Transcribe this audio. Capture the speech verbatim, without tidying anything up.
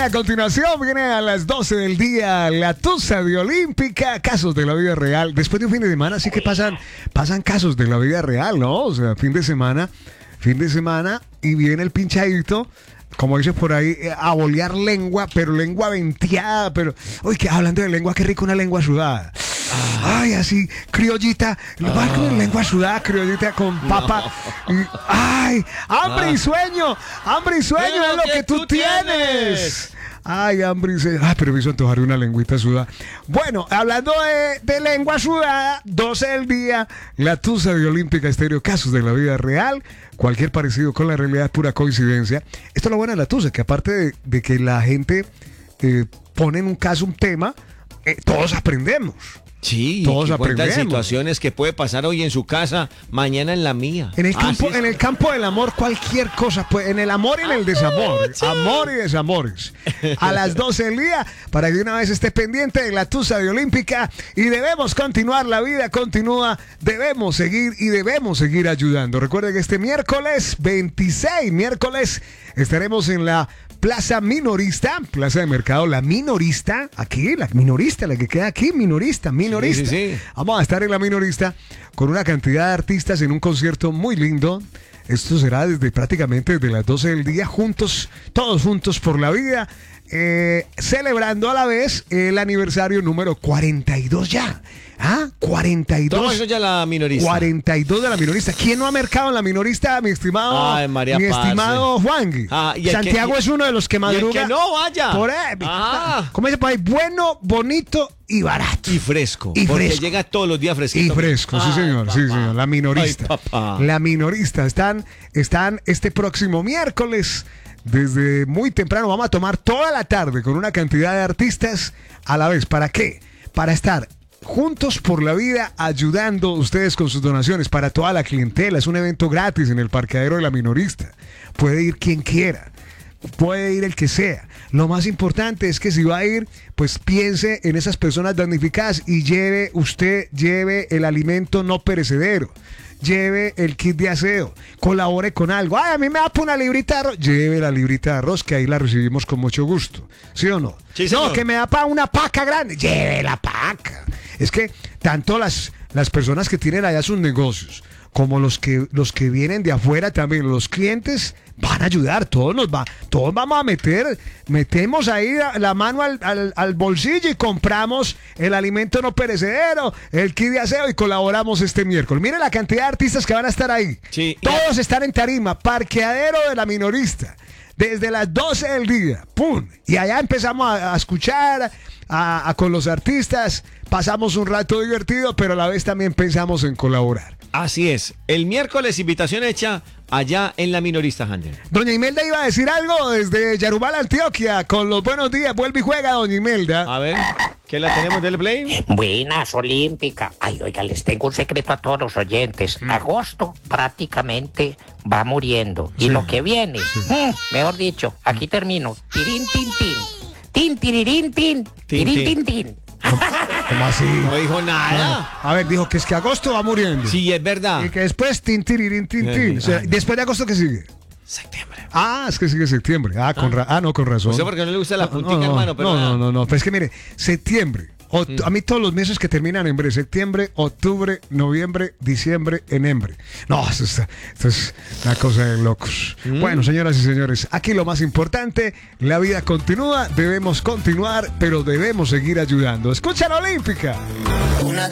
a continuación, viene a las doce del día la tusa de Olímpica, casos de la vida real. Después de un fin de semana sí que pasan, pasan casos de la vida real, ¿no? O sea, fin de semana, fin de semana y viene el pinchadito, como dice por ahí, a bolear lengua, pero lengua venteada, pero... Uy, que hablando de lengua, qué rico una lengua sudada. Ay, así, criollita, ah. con lengua sudada, criollita con papa. No. Y, ay, hambre ah. y sueño, hambre y sueño pero es lo que, que tú, tú tienes. tienes. Ay, hambre y sueño. Ay, pero me hizo antojar una lengüita sudada. Bueno, hablando de, de lengua sudada, doce del día, la tusa de Olímpica Estéreo, casos de la vida real. Cualquier parecido con la realidad es pura coincidencia. Esto es lo bueno de la tusa, que aparte de, de que la gente eh, pone en un caso un tema, eh, todos aprendemos. Sí, todos y aprendemos. Situaciones que puede pasar hoy en su casa, mañana en la mía. En el campo, es. en el campo del amor, cualquier cosa, pues, en el amor y en el desamor. Amor y desamores. A las doce del día, para que una vez esté pendiente de la tusa de Olímpica. Y debemos continuar, la vida continúa. Debemos seguir y debemos seguir ayudando. Recuerden que este miércoles veintiséis, miércoles, estaremos en la Plaza Minorista, Plaza de Mercado, la Minorista, aquí, la Minorista, la que queda aquí, Minorista, Minorista. Sí, sí, sí. Vamos a estar en la Minorista con una cantidad de artistas en un concierto muy lindo. Esto será desde prácticamente desde las doce del día, juntos, todos juntos por la vida, eh, celebrando a la vez el aniversario número cuarenta y dos ya. ¿Ah? cuarenta y dos. Todo eso ya la Minorista. cuarenta y dos de la Minorista. ¿Quién no ha mercado en la Minorista, mi estimado? Ay, María mi Paz, estimado sí. Juan. Ah, Santiago que, es uno de los que madruga. Y el que no vaya. Por ahí. Ah. ¿Cómo dice por ahí? Bueno, bonito y barato. Y fresco. Y porque fresco. llega todos los días fresquito. Y fresco, sí, Ay, señor. papá. Sí, señor. La Minorista. Ay, papá. La Minorista. Están, están este próximo miércoles. Desde muy temprano vamos a tomar toda la tarde con una cantidad de artistas a la vez. ¿Para qué? Para estar juntos por la vida, ayudando ustedes con sus donaciones para toda la clientela. Es un evento gratis en el parqueadero de la Minorista. Puede ir quien quiera, puede ir el que sea. Lo más importante es que si va a ir, pues piense en esas personas damnificadas y lleve usted, lleve el alimento no perecedero. Lleve el kit de aseo, colabore con algo. Ay, a mí me da por una librita de arroz. Lleve la librita de arroz, que ahí la recibimos con mucho gusto. ¿Sí o no? Sí, señor. No, que me da para una paca grande. Lleve la paca. Es que tanto las, las personas que tienen allá sus negocios, como los que, los que vienen de afuera también, los clientes van a ayudar, todos nos va, todos vamos a meter, metemos ahí la, la mano al, al, al bolsillo y compramos el alimento no perecedero, el kit de aseo y colaboramos este miércoles. Miren la cantidad de artistas que van a estar ahí. Sí. Todos están en tarima, parqueadero de la Minorista, desde las doce del día, ¡pum! Y allá empezamos a, a escuchar a, a, con los artistas, pasamos un rato divertido, pero a la vez también pensamos en colaborar. Así es. El miércoles, invitación hecha allá en la Minorista, Handel. Doña Imelda iba a decir algo desde Yarumal, Antioquia, con los buenos días. Vuelve y juega, doña Imelda. A ver, ¿qué la tenemos del play? Buenas, Olímpica. Ay, oiga, les tengo un secreto a todos los oyentes. Mm. Agosto prácticamente va muriendo. Sí. Y lo que viene, sí. mm, mejor dicho, aquí termino. Tirín, tin, tin. Tin, tirirín, tin. Tirín, tin, tin. ¿Cómo así? No dijo nada. A ver, dijo que es que agosto va muriendo. Sí, es verdad. Y que después tin, tirirín, tin, tin. O sea, después de agosto, ¿qué sigue? Septiembre. Ah, es que sigue septiembre. Ah, con ra ah no, con razón. No sé por qué no le gusta la puntica, no, no, hermano. Pero no, nada. no, no, no. Pero es que mire, septiembre. Mm. A mí todos los meses que terminan en breve, septiembre, octubre, noviembre, diciembre, enемbre. No, esto es, esto es una cosa de locos. Mm. Bueno, señoras y señores, aquí lo más importante, la vida continúa, debemos continuar, pero debemos seguir ayudando. Escucha la Olímpica. Una